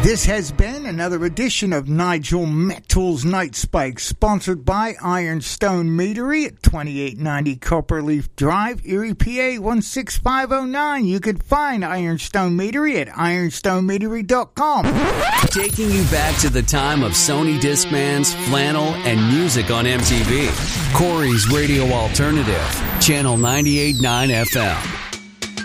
This has been another edition of Nigel Metal's Night Spike, sponsored by Ironstone Meadery at 2890 Copperleaf Drive, Erie, PA 16509. You can find Ironstone Meadery at ironstonemeadery.com. Taking you back to the time of Sony Discmans, flannel, and music on MTV. Corey's Radio Alternative, Channel 98.9 FM.